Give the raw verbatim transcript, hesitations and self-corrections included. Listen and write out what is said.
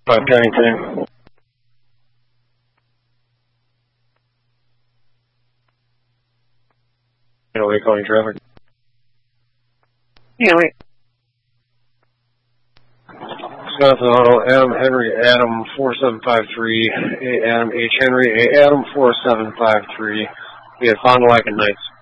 five Carrington. You know, we calling traffic. Yeah, wait. Wisconsin Auto, Adam Henry, Adam four seven five three, A Adam H Henry, A Adam four seven five three. We have Fond du Lac and Knights.